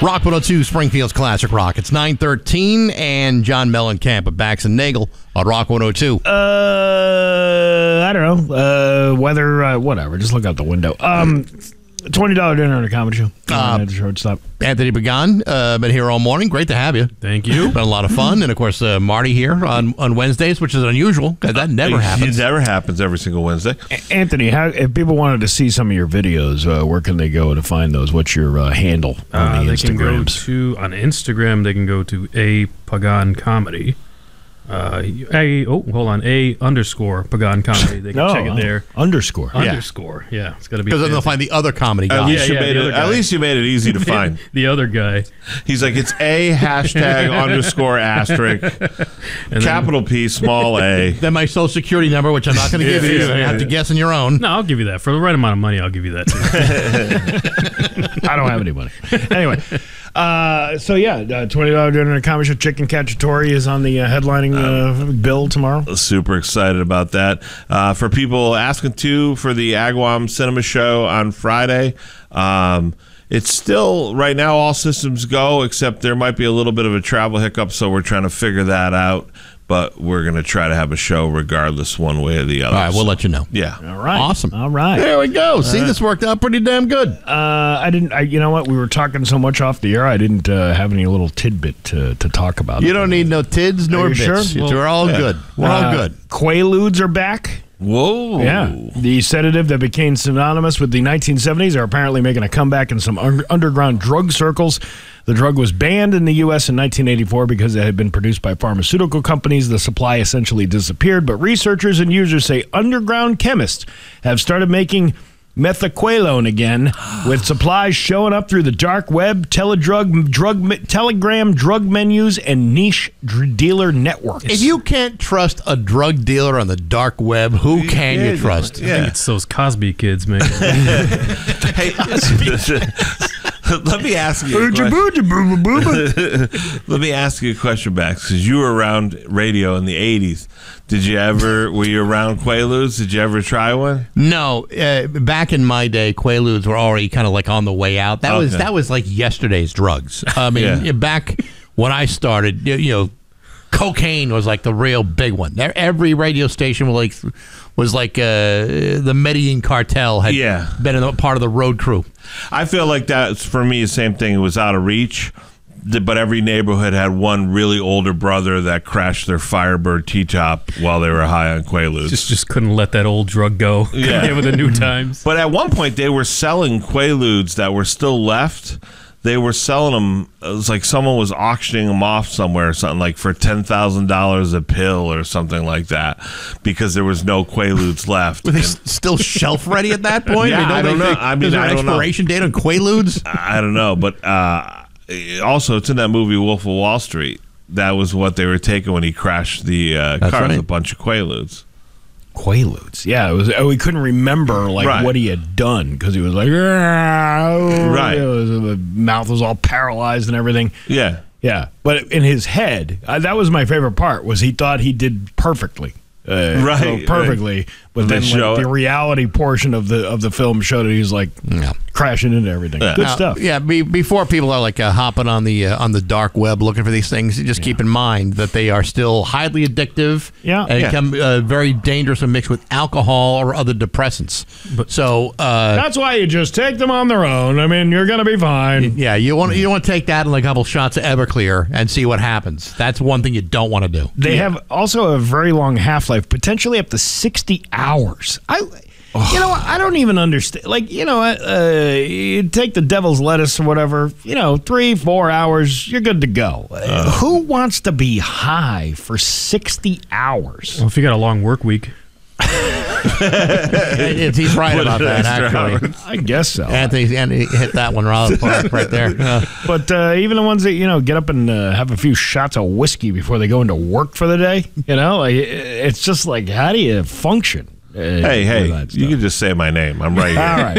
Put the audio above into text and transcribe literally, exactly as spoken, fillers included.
Rock one oh two, Springfield's Classic Rock. It's nine thirteen, and John Mellencamp of Bax and Nagel on Rock one oh two. Uh, I don't know. Uh, weather, uh, whatever. Just look out the window. Um, twenty dollars dinner at a comedy show. Uh, Uh, shortstop. Anthony Pagan, uh, been here all morning. Great to have you. Thank you. Been a lot of fun. And, of course, uh, Marty here on, on Wednesdays, which is unusual because that never happens. It never happens every single Wednesday. A- Anthony, how, if people wanted to see some of your videos, uh, where can they go to find those? What's your uh, handle on Uh, the they can go Instagrams? to on Instagram. They can go to a Pagan Comedy. Uh, a oh, hold on, a underscore Pagan Comedy. They can Oh, check it wow. there. Underscore. Underscore. Yeah, it's got to be Because then they'll find the other comedy At guy. least, Yeah, you yeah, made the it, other at guy. least you made it easy to find. the other guy. He's like, it's a hashtag underscore asterisk, And capital P, small a. Then my social security number, which I'm not going to give you. Yeah, You yeah, have to yeah. guess on your own. Then, no, I'll give you that for the right amount of money. I'll give you that too. I don't have any money. Anyway, uh, so yeah, uh, twenty dollars dinner at a comedy show. Chicken Cacciatore is on the uh, headlining uh, bill tomorrow. Super excited about that. Uh, for people asking too, for the Agawam Cinema Show on Friday, um, it's still right now all systems go, except there might be a little bit of a travel hiccup, so we're trying to figure that out. But we're going to try to have a show regardless, one way or the other. All right, we'll So, let you know. Yeah. All right. Awesome. All right. There we go. See, this worked out pretty damn good. Uh, I didn't. I, you know what? We were talking so much off the air. I didn't uh, have any little tidbit to, to talk about. You don't need no tids nor Are you bits. sure? We're all yeah. good. We're Uh, all good. Quaaludes are back. Whoa. Yeah. The sedative that became synonymous with the nineteen seventies are apparently making a comeback in some un- underground drug circles. The drug was banned in the U S in nineteen eighty-four because it had been produced by pharmaceutical companies. The supply essentially disappeared, but researchers and users say underground chemists have started making methaqualone again, with supplies showing up through the dark web, teledrug, drug, telegram drug menus, and niche dr- dealer networks. If you can't trust a drug dealer on the dark web, who can Yeah, you trust? I think Yeah. it's those Cosby kids, man. Hey, let me ask you. A question. Let me ask you a question, Bax, because you were around radio in the eighties. Did you ever? Were you around Quaaludes? Did you ever try one? No, uh, back in my day, Quaaludes were already kind of like on the way out. That was Okay. that was like yesterday's drugs. I mean, Yeah. back when I started, you, you know, cocaine was like the real big one. There- Every radio station was like was like uh, the Medellin cartel had Yeah. been a part of the road crew. I feel like that's for me the same thing. It was out of reach, th- but every neighborhood had one really older brother that crashed their Firebird T-top while they were high on Quaaludes. just just couldn't let that old drug go. Yeah. with the new times. But at one point, they were selling Quaaludes that were still left. They were selling them. It was like someone was auctioning them off somewhere or something, like for ten thousand dollars a pill or something like that, because there was no Quaaludes left. Were they And s- still shelf ready at that point? Yeah, I don't they- know. they- I mean, is there I an don't know. expiration date on Quaaludes? I don't know, but uh, also it's in that movie Wolf of Wall Street. That was what they were taking when he crashed the uh, That's car. right. A bunch of Quaaludes. Quaaludes. Yeah, it was. Oh, we couldn't remember like Right. what he had done because he was like, right. Right. The mouth was all paralyzed and everything. Yeah. Yeah, but in his head, uh, that was my favorite part. Was he thought he did perfectly, uh, Right, so perfectly, but They then show like, it. the reality portion of the of the film showed that he's like Yeah. crashing into everything. Yeah. Good Now, stuff. Yeah, be, before people are like uh, hopping on the uh, on the dark web looking for these things, just keep in mind that they are still highly addictive. Yeah. and Yeah. become uh, very dangerous when mixed with alcohol or other depressants. But so, uh, That's why you just take them on their own. I mean, you're gonna be fine. yeah, you want you don't want to take that and like a couple shots of Everclear and see what happens. That's one thing you don't want to do. They have also a very long half life, potentially up to sixty hours. I, you know, I don't even understand. Like, you know, uh, you take the devil's lettuce or whatever. You know, three, four hours, you're good to go. Uh, who wants to be high for sixty hours? Well, if you got a long work week, It- He's right about that. extra Actually, I guess so. Anthony, Anthony hit that one right, on the park right there. Uh, But uh, even the ones that, you know, get up and uh, have a few shots of whiskey before they go into work for the day, you know, like, it's just like, how do you function? Uh, Hey, with hey, that you stuff? can just say my name. I'm right here. All right.